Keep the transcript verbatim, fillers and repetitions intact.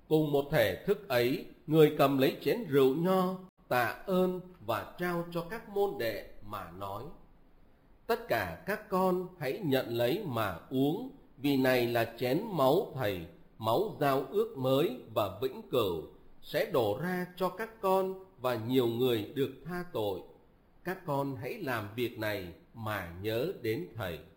Cùng một thể thức ấy, người cầm lấy chén rượu nho, tạ ơn và trao cho các môn đệ mà nói: tất cả các con hãy nhận lấy mà uống, vì này là chén máu Thầy, máu giao ước mới và vĩnh cửu, sẽ đổ ra cho các con và nhiều người được tha tội. Các con hãy làm việc này mà nhớ đến Thầy.